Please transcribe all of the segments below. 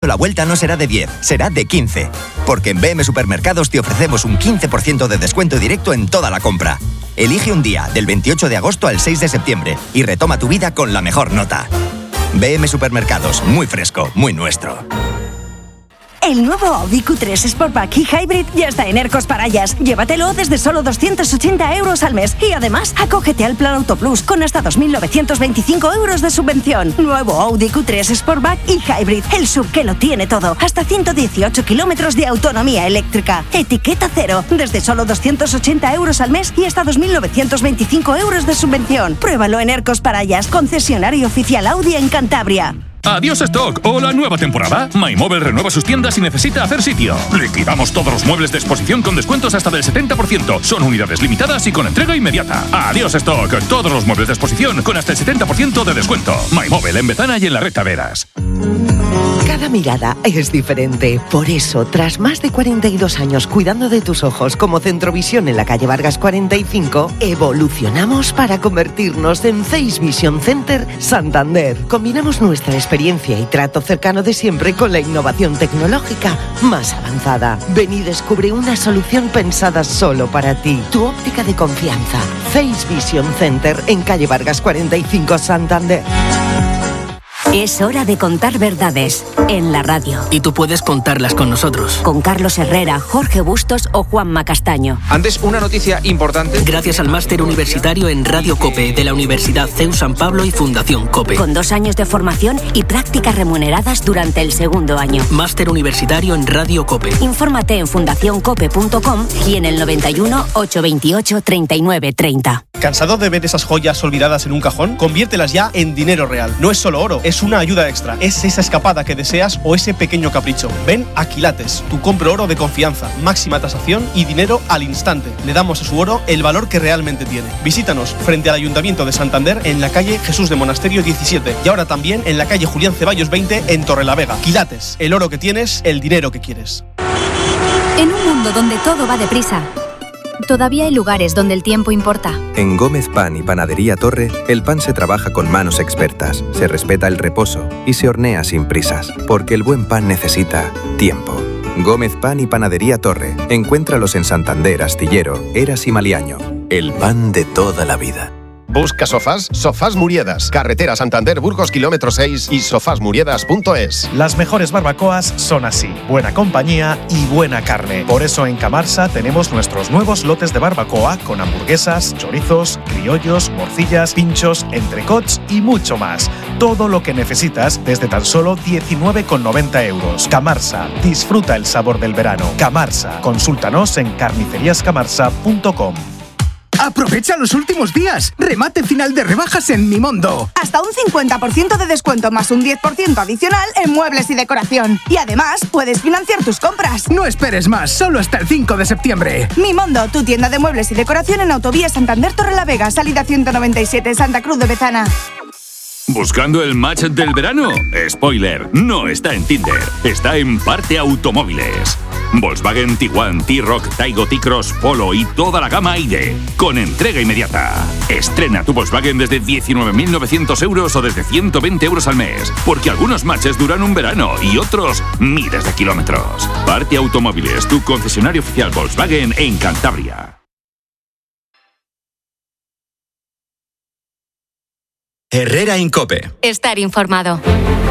la vuelta no será de 10, será de 15. Porque en BM Supermercados te ofrecemos un 15% de descuento directo en toda la compra. Elige un día, del 28 de agosto al 6 de septiembre, y retoma tu vida con la mejor nota. BM Supermercados, muy fresco, muy nuestro. El nuevo Audi Q3 Sportback y Hybrid ya está en Ercos Parayas. Llévatelo desde solo 280 euros al mes. Y además, acógete al Plan Autoplus con hasta 2.925 euros de subvención. Nuevo Audi Q3 Sportback y Hybrid. El sub que lo tiene todo. Hasta 118 kilómetros de autonomía eléctrica. Etiqueta cero. Desde solo 280 euros al mes y hasta 2.925 euros de subvención. Pruébalo en Ercos Parayas, concesionario oficial Audi en Cantabria. Adiós stock o la nueva temporada. MyMobile renueva sus tiendas y necesita hacer sitio. Liquidamos todos los muebles de exposición con descuentos hasta del 70%. Son unidades limitadas y con entrega inmediata. Adiós stock. Todos los muebles de exposición con hasta el 70% de descuento. MyMobile en Bezana y en la Red Taveras. Cada mirada es diferente. Por eso, tras más de 42 años cuidando de tus ojos como Centrovisión en la calle Vargas 45, evolucionamos para convertirnos en Face Vision Center Santander. Combinamos nuestra experiencia y trato cercano de siempre con la innovación tecnológica más avanzada. Ven y descubre una solución pensada solo para ti. Tu óptica de confianza. Face Vision Center en calle Vargas 45 Santander. Es hora de contar verdades en la radio. Y tú puedes contarlas con nosotros. Con Carlos Herrera, Jorge Bustos o Juanma Castaño. Antes, una noticia importante. Gracias al máster universitario en Radio COPE de la Universidad CEU San Pablo y Fundación COPE. Con 2 años de formación y prácticas remuneradas durante el segundo año. Máster universitario en Radio COPE. Infórmate en fundacioncope.com y en el 91 828 39 30. ¿Cansado de ver esas joyas olvidadas en un cajón? Conviértelas ya en dinero real. No es solo oro, es una ayuda extra. Es esa escapada que deseas o ese pequeño capricho. Ven a Quilates, tu compro oro de confianza, máxima tasación y dinero al instante. Le damos a su oro el valor que realmente tiene. Visítanos frente al Ayuntamiento de Santander en la calle Jesús de Monasterio 17 y ahora también en la calle Julián Ceballos 20 en Torrelavega. Quilates, el oro que tienes, el dinero que quieres. En un mundo donde todo va deprisa, todavía hay lugares donde el tiempo importa. En Gómez Pan y Panadería Torre, el pan se trabaja con manos expertas, se respeta el reposo y se hornea sin prisas, porque el buen pan necesita tiempo. Gómez Pan y Panadería Torre. Encuéntralos en Santander, Astillero, Eras y Maliaño. El pan de toda la vida. ¿Busca sofás? Sofás Muriedas. Carretera Santander Burgos, kilómetro 6 y sofasmuriedas.es. Las mejores barbacoas son así. Buena compañía y buena carne. Por eso en Camarsa tenemos nuestros nuevos lotes de barbacoa con hamburguesas, chorizos, criollos, morcillas, pinchos, entrecots y mucho más. Todo lo que necesitas desde tan solo 19,90 euros. Camarsa. Disfruta el sabor del verano. Camarsa. Consúltanos en carniceriascamarsa.com. ¡Aprovecha los últimos días! ¡Remate final de rebajas en Mimondo! Hasta un 50% de descuento más un 10% adicional en muebles y decoración. Y además, puedes financiar tus compras. No esperes más, solo hasta el 5 de septiembre. Mimondo, tu tienda de muebles y decoración en Autovía Santander Torrelavega, salida 197, Santa Cruz de Bezana. ¿Buscando el match del verano? Spoiler, no está en Tinder, está en Parte Automóviles. Volkswagen Tiguan, T-Roc, Taigo, T-Cross, Polo y toda la gama ID, con entrega inmediata. Estrena tu Volkswagen desde 19.900 euros o desde 120 euros al mes, porque algunos matches duran un verano y otros miles de kilómetros. Parte Automóviles, tu concesionario oficial Volkswagen en Cantabria. Herrera Incope. Estar informado.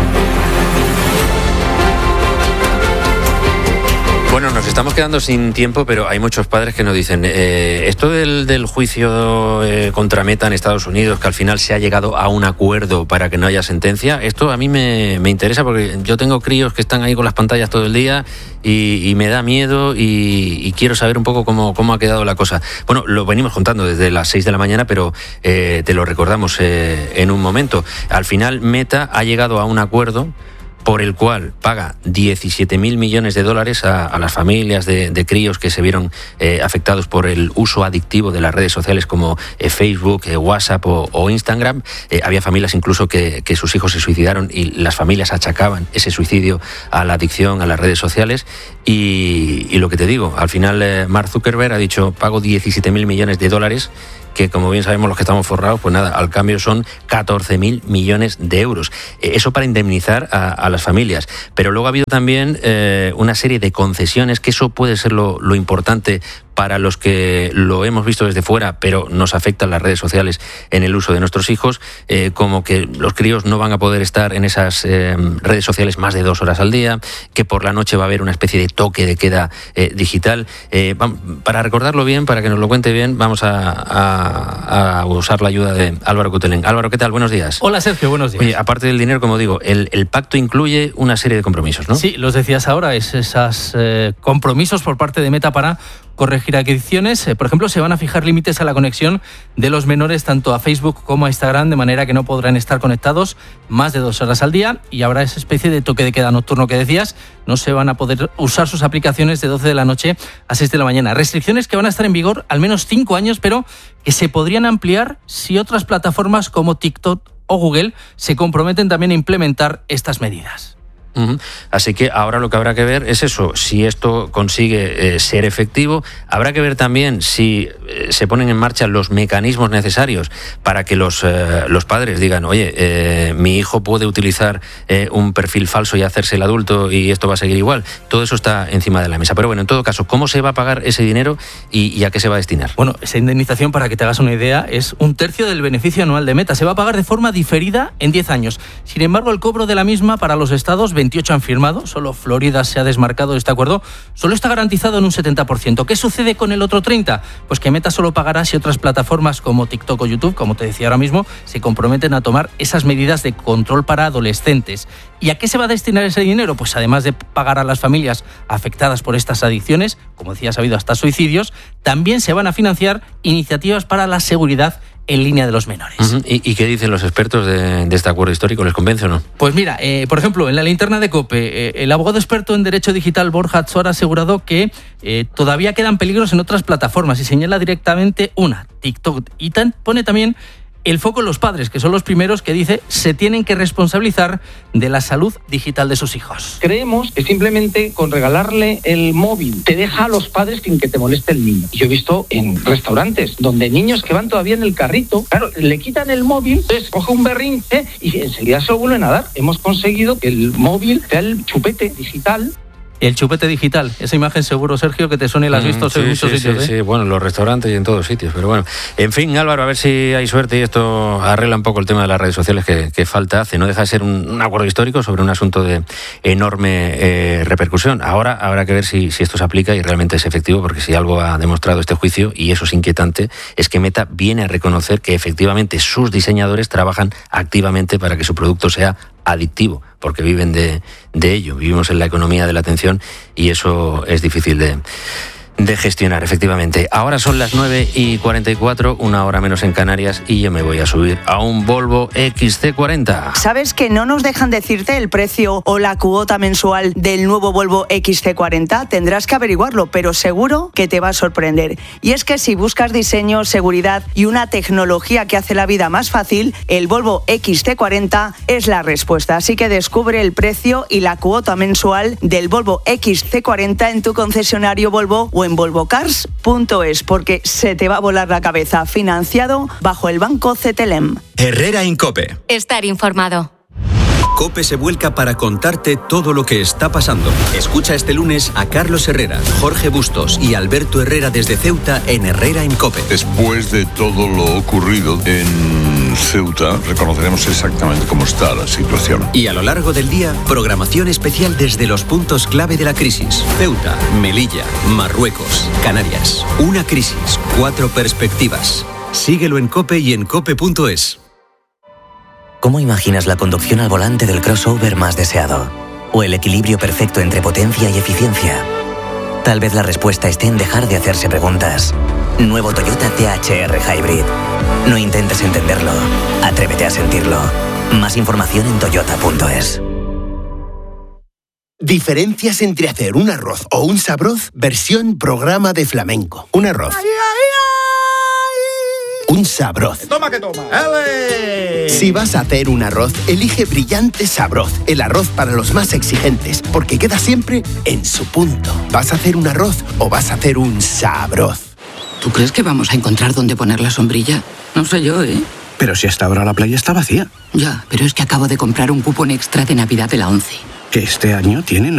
Bueno, nos estamos quedando sin tiempo, pero hay muchos padres que nos dicen esto del juicio contra Meta en Estados Unidos, que al final se ha llegado a un acuerdo para que no haya sentencia, esto a mí me interesa porque yo tengo críos que están ahí con las pantallas todo el día y me da miedo y quiero saber un poco cómo ha quedado la cosa. Bueno, lo venimos contando desde las 6 de la mañana, pero te lo recordamos en un momento. Al final Meta ha llegado a un acuerdo por el cual paga 17.000 millones de dólares a las familias de críos que se vieron afectados por el uso adictivo de las redes sociales como Facebook, WhatsApp o Instagram. Había familias incluso que sus hijos se suicidaron y las familias achacaban ese suicidio a la adicción a las redes sociales. Y lo que te digo, al final Mark Zuckerberg ha dicho, pago 17.000 millones de dólares que como bien sabemos los que estamos forrados, pues nada, al cambio son 14.000 millones de euros. Eso para indemnizar a las familias. Pero luego ha habido también una serie de concesiones, que eso puede ser lo importante para los que lo hemos visto desde fuera, pero nos afectan las redes sociales en el uso de nuestros hijos, como que los críos no van a poder estar en esas redes sociales más de 2 horas al día, que por la noche va a haber una especie de toque de queda digital. Para recordarlo bien, para que nos lo cuente bien, vamos a usar la ayuda de Álvaro Cutelén. Álvaro, ¿qué tal? Buenos días. Hola, Sergio, buenos días. Oye, aparte del dinero, como digo, el pacto incluye una serie de compromisos, ¿no? Sí, los decías ahora, es esos compromisos por parte de Meta para corregir adicciones. Por ejemplo, se van a fijar límites a la conexión de los menores tanto a Facebook como a Instagram, de manera que no podrán estar conectados más de 2 horas al día, y habrá esa especie de toque de queda nocturno que decías. No se van a poder usar sus aplicaciones de 12 de la noche a 6 de la mañana. Restricciones que van a estar en vigor al menos 5 años, pero que se podrían ampliar si otras plataformas como TikTok o Google se comprometen también a implementar estas medidas. Así que ahora lo que habrá que ver es eso, si esto consigue ser efectivo. Habrá que ver también si se ponen en marcha los mecanismos necesarios para que los padres digan, oye, mi hijo puede utilizar un perfil falso y hacerse el adulto y esto va a seguir igual. Todo eso está encima de la mesa. Pero bueno, en todo caso, ¿cómo se va a pagar ese dinero y a qué se va a destinar? Bueno, esa indemnización, para que te hagas una idea, es 1/3 del beneficio anual de Meta. Se va a pagar de forma diferida en 10 años. Sin embargo, el cobro de la misma para los estados, 28 han firmado, solo Florida se ha desmarcado de este acuerdo, solo está garantizado en un 70%. ¿Qué sucede con el otro 30%? Pues que Meta solo pagará si otras plataformas como TikTok o YouTube, como te decía ahora mismo, se comprometen a tomar esas medidas de control para adolescentes. ¿Y a qué se va a destinar ese dinero? Pues además de pagar a las familias afectadas por estas adicciones, como decías, ha habido hasta suicidios, también se van a financiar iniciativas para la seguridad en línea de los menores. ¿Y qué dicen los expertos de este acuerdo histórico? ¿Les convence o no? Pues mira, por ejemplo, en la linterna de COPE, el abogado experto en Derecho Digital Borja Atzor ha asegurado que todavía quedan peligros en otras plataformas y señala directamente una, TikTok, y pone también el foco en los padres, que son los primeros que dice se tienen que responsabilizar de la salud digital de sus hijos. Creemos que simplemente con regalarle el móvil te deja a los padres sin que te moleste el niño. Yo he visto en restaurantes donde niños que van todavía en el carrito, claro, le quitan el móvil, entonces coge un berrinche y enseguida se lo vuelven a dar. Hemos conseguido que el móvil sea el chupete digital. El chupete digital, esa imagen seguro, Sergio, que te suene y la has visto en muchos sitios. Sí, bueno, en los restaurantes y en todos sitios, pero bueno. En fin, Álvaro, a ver si hay suerte y esto arregla un poco el tema de las redes sociales que falta hace. No deja de ser un acuerdo histórico sobre un asunto de enorme repercusión. Ahora habrá que ver si esto se aplica y realmente es efectivo, porque si algo ha demostrado este juicio, y eso es inquietante, es que Meta viene a reconocer que efectivamente sus diseñadores trabajan activamente para que su producto sea adictivo, porque viven de ello. Vivimos en la economía de la atención y eso es difícil de gestionar, efectivamente. Ahora son las 9:44, 1 hora menos en Canarias, y yo me voy a subir a un Volvo XC40. ¿Sabes que no nos dejan decirte el precio o la cuota mensual del nuevo Volvo XC40? Tendrás que averiguarlo, pero seguro que te va a sorprender. Y es que si buscas diseño, seguridad y una tecnología que hace la vida más fácil, el Volvo XC40 es la respuesta. Así que descubre el precio y la cuota mensual del Volvo XC40 en tu concesionario Volvo o en volvocars.es, porque se te va a volar la cabeza. Financiado bajo el Banco CTLM. Herrera Incope. Estar informado. COPE se vuelca para contarte todo lo que está pasando. Escucha este lunes a Carlos Herrera, Jorge Bustos y Alberto Herrera desde Ceuta en Herrera Incope. Después de todo lo ocurrido en Ceuta, reconoceremos exactamente cómo está la situación. Y a lo largo del día, programación especial desde los puntos clave de la crisis. Ceuta, Melilla, Marruecos, Canarias. Una crisis, 4 perspectivas. Síguelo en COPE y en cope.es. ¿Cómo imaginas la conducción al volante del crossover más deseado? ¿O el equilibrio perfecto entre potencia y eficiencia? Tal vez la respuesta esté en dejar de hacerse preguntas. Nuevo Toyota THR Hybrid. No intentes entenderlo. Atrévete a sentirlo. Más información en toyota.es. Diferencias entre hacer un arroz o un sabroz versión programa de flamenco. Un arroz. Un sabroz. Toma que toma. ¡Ale! Si vas a hacer un arroz, elige Brillante Sabroz, el arroz para los más exigentes, porque queda siempre en su punto. ¿Vas a hacer un arroz o vas a hacer un sabroz? ¿Tú crees que vamos a encontrar dónde poner la sombrilla? No sé yo, ¿eh? Pero si hasta ahora la playa está vacía. Ya, pero es que acabo de comprar un cupón extra de Navidad de la 11. Que este año tiene